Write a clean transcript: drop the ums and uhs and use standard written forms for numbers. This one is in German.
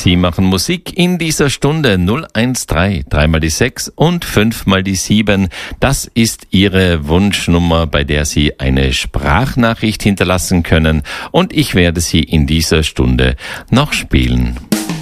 Sie machen Musik in dieser Stunde 013, 3 mal die 6 und 5 mal die 7. Das ist Ihre Wunschnummer, bei der Sie eine Sprachnachricht hinterlassen können. Und ich werde sie in dieser Stunde noch spielen.